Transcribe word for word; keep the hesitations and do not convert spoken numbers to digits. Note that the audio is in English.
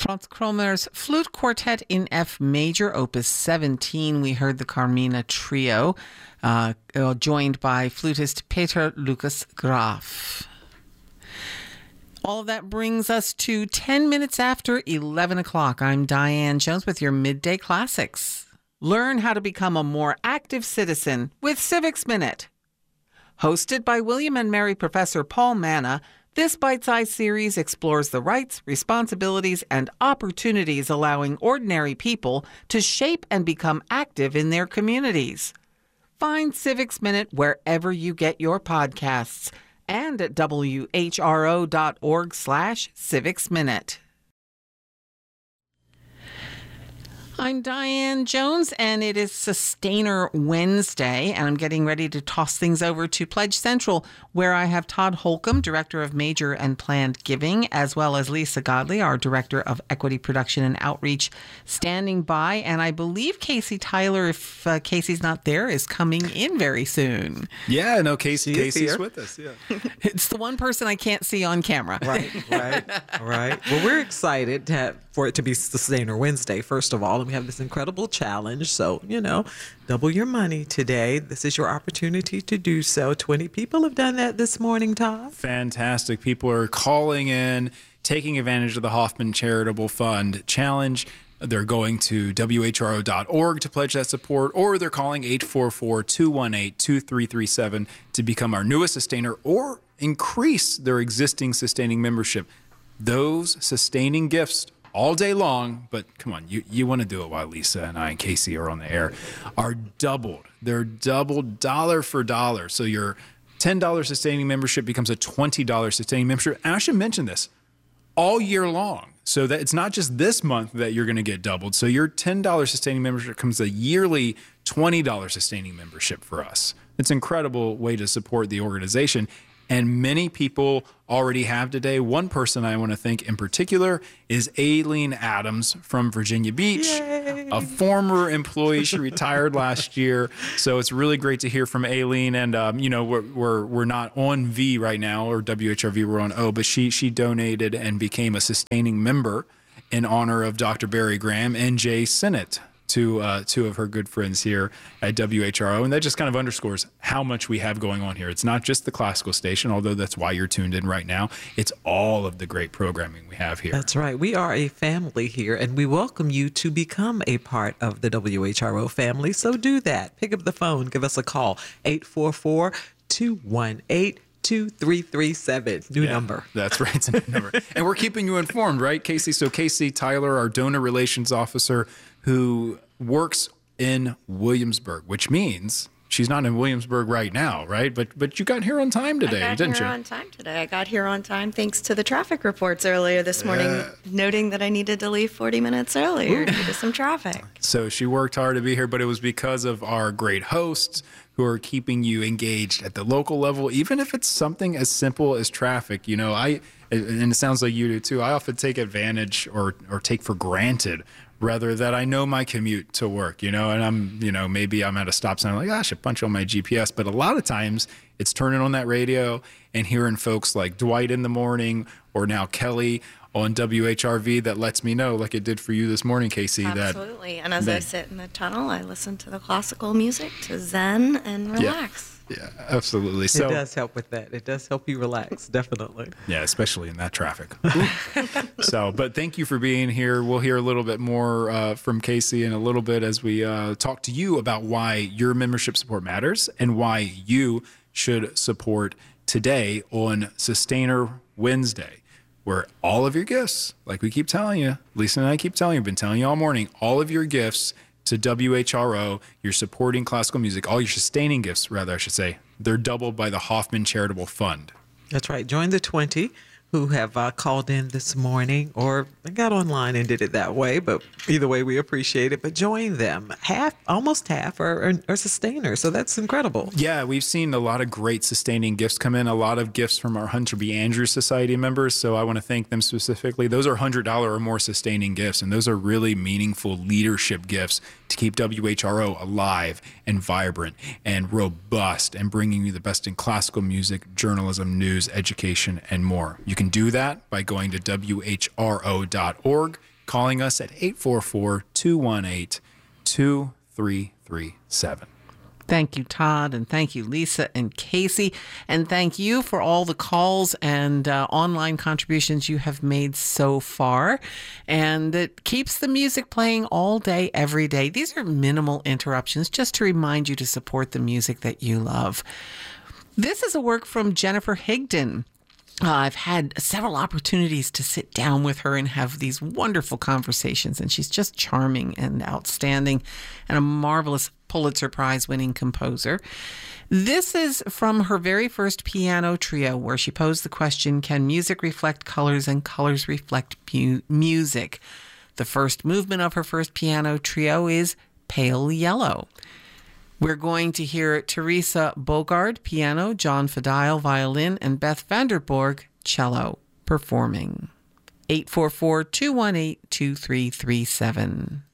Franz Kromer's Flute Quartet in F Major, Opus seventeen. We heard the Carmina Trio, uh, joined by flutist Peter Lucas Graf. All of that brings us to ten minutes after eleven o'clock. I'm Diane Jones with your Midday Classics. Learn how to become a more active citizen with Civics Minute. Hosted by William and Mary Professor Paul Manna, this bite-sized series explores the rights, responsibilities, and opportunities allowing ordinary people to shape and become active in their communities. Find Civics Minute wherever you get your podcasts and at W H R O dot org slash Civics Minute. I'm Diane Jones, and it is Sustainer Wednesday, and I'm getting ready to toss things over to Pledge Central, where I have Todd Holcomb, Director of Major and Planned Giving, as well as Lisa Godley, our Director of Equity Production and Outreach, standing by. And I believe Casey Tyler, if uh, Casey's not there, is coming in very soon. Yeah, no, Casey, Casey's with us. Yeah, it's the one person I can't see on camera. Right, right, right. Well, we're excited to have, for it to be Sustainer Wednesday, first of all. And we have this incredible challenge. So, you know, double your money today. This is your opportunity to do so. twenty people have done that this morning, Todd. Fantastic. People are calling in, taking advantage of the Hoffman Charitable Fund Challenge. They're going to W H R O dot org to pledge that support, or they're calling eight four four, two one eight, two three three seven to become our newest sustainer or increase their existing sustaining membership. Those sustaining gifts all day long, but come on, you, you want to do it while Lisa and I and Casey are on the air, are doubled. They're doubled dollar for dollar. So your ten dollars sustaining membership becomes a twenty dollars sustaining membership. And I should mention this, all year long. So that it's not just this month that you're going to get doubled. So your ten dollars sustaining membership becomes a yearly twenty dollars sustaining membership for us. It's an incredible way to support the organization. And many people already have today. One person I want to thank in particular is Aileen Adams from Virginia Beach, Yay. a former employee. She retired last year. So it's really great to hear from Aileen. And, um, you know, we're, we're, we're not on V right now, or W H R V, we're on O, but she, she donated and became a sustaining member in honor of Doctor Barry Graham and Jay Sinnott, to uh, two of her good friends here at W H R O. And that just kind of underscores how much we have going on here. It's not just the classical station, although that's why you're tuned in right now. It's all of the great programming we have here. That's right. We are a family here, and we welcome you to become a part of the W H R O family. So do that. Pick up the phone. Give us a call. eight four four, two one eight, two three three seven. New yeah, number. That's right. It's a new number. And we're keeping you informed, right, Casey? So Casey Tyler, our donor relations officer, who works in Williamsburg, which means she's not in Williamsburg right now, right? But but you got here on time today, I got didn't here you? on time today. I got here on time thanks to the traffic reports earlier this morning, uh, noting that I needed to leave forty minutes earlier due to some traffic. So she worked hard to be here, but it was because of our great hosts who are keeping you engaged at the local level, even if it's something as simple as traffic. You know, I and it sounds like you do too. I often take advantage or or take for granted rather that I know my commute to work, you know, and I'm, you know, maybe I'm at a stop sign, I'm like, oh, I should punch on my G P S. But a lot of times it's turning on that radio and hearing folks like Dwight in the morning or now Kelly on W H R V that lets me know, like it did for you this morning, Casey. Absolutely. That, and as that, I sit in the tunnel, I listen to the classical music to zen and relax. Yeah. Yeah, absolutely. So it does help with that. It does help you relax, definitely. Yeah, especially in that traffic. So, but thank you for being here. We'll hear a little bit more uh, from Casey in a little bit as we uh, talk to you about why your membership support matters and why you should support today on Sustainer Wednesday, where all of your gifts, like we keep telling you, Lisa and I keep telling you, been telling you all morning, all of your gifts to W H R O, you're supporting classical music, all your sustaining gifts, rather, I should say, they're doubled by the Hoffman Charitable Fund. That's right. Join the twenty who have uh, called in this morning or got online and did it that way. But either way, we appreciate it. But join them. Half, almost half are, are, are sustainers. So that's incredible. Yeah, we've seen a lot of great sustaining gifts come in, a lot of gifts from our Hunter B. Andrews Society members. So I want to thank them specifically. Those are one hundred dollars or more sustaining gifts. And those are really meaningful leadership gifts to keep W H R O alive and vibrant and robust and bringing you the best in classical music, journalism, news, education, and more. You can do that by going to W H R O dot org calling us at eight four four, two one eight, two three three seven. Thank you, Todd, and thank you, Lisa and Casey, and thank you for all the calls and uh, online contributions you have made so far, and it keeps the music playing all day, every day. These are minimal interruptions just to remind you to support the music that you love. This is a work from Jennifer Higdon. Uh, I've had several opportunities to sit down with her and have these wonderful conversations, and she's just charming and outstanding and a marvelous Pulitzer Prize-winning composer. This is from her very first piano trio, where she posed the question, can music reflect colors and colors reflect mu- music? The first movement of her first piano trio is Pale Yellow. We're going to hear Teresa Bogard, piano, John Fadile, violin, and Beth Vanderborg, cello, performing. eight four four, two one eight, two three three seven.